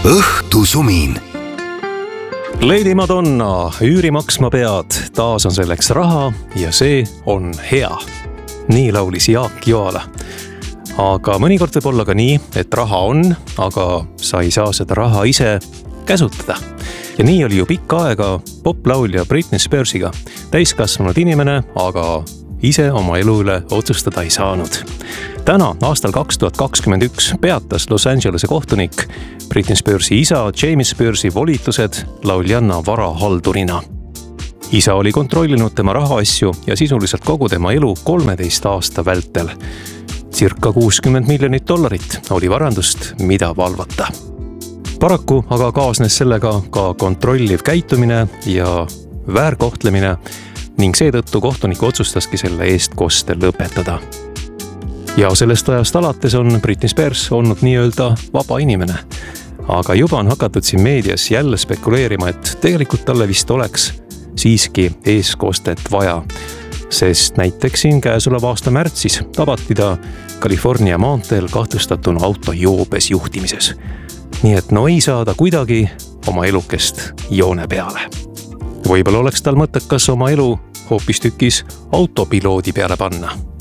õhtusumin. Lady Madonna, üüri maksma pead, taas on selleks raha ja see on hea. Nii laulis Jaak Joala. Aga mõnikord võib olla ka nii, et raha on, aga sa ei saa seda raha ise käsutada. Ja nii oli ju pikka aega poplaulja Britney Spearsiga. Täiskasvanud inimene, aga ise oma elu üle otsustada ei saanud. Täna, aastal 2021, peatas Los Angelese kohtunik Britney Spearsi isa Jamie Spearsi volitused lauljanna varahaldurina. Isa oli kontrollinud tema rahaasju ja sisuliselt kogu tema elu 13 aasta vältel. Circa $60 miljonit oli varandust, mida valvata. Paraku aga kaasnes sellega ka kontrolliv käitumine ja väärkohtlemine ning seetõttu kohtunik otsustaski selle eest koste lõpetada. Ja sellest ajast alates on Britney Spears olnud nii-öelda vaba inimene. Aga juba on hakatud siin meedias jälle spekuleerima, et tegelikult talle vist oleks siiski eeskostet vaja. Sest näiteks siin käesoleva aasta märtsis tabati ta California maanteel kahtlustatuna auto joobes juhtimises. Nii et no ei saa ta kuidagi oma elukest joone peale. Võib-olla oleks tal mõttekas oma elu hoopistükkis autopiloodi peale panna.